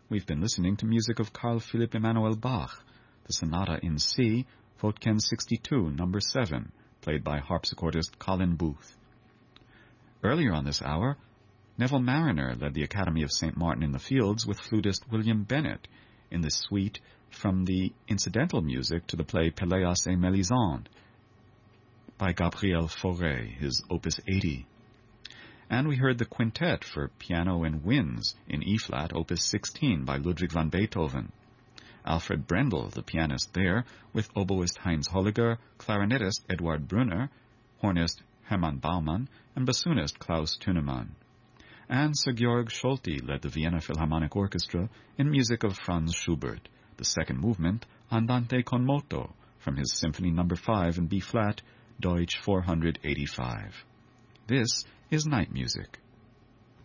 We've been listening to music of Carl Philipp Emanuel Bach, the Sonata in C, Fotken 62, number 7, played by harpsichordist Colin Booth. Earlier on this hour, Neville Marriner led the Academy of St. Martin in the Fields with flutist William Bennett in the suite from the incidental music to the play Pelléas et Mélisande by Gabriel Fauré, his Opus 80. And we heard the quintet for piano and winds in E-flat, Opus 16 by Ludwig van Beethoven. Alfred Brendel, the pianist there, with oboist Heinz Holliger, clarinetist Eduard Brunner, hornist Hermann Baumann, and bassoonist Klaus Thünemann. And Sir Georg Scholti led the Vienna Philharmonic Orchestra in music of Franz Schubert, the second movement, Andante con moto, from his Symphony No. 5 in B-flat, Deutsch 485. This is Night Music.